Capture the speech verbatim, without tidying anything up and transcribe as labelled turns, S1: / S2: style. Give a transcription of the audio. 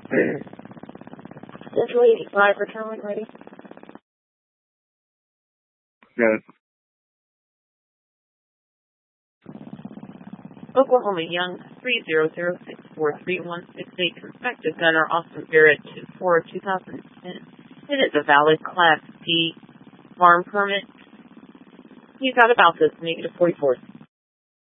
S1: Central eighty-five, return when ready.
S2: Yes.
S1: Oklahoma Young, three zero zero six four three one six eight, Prospective Gunner Austin Barrett, two four two thousand ten. It is a valid Class D farm permit. You got about this, negative forty-four.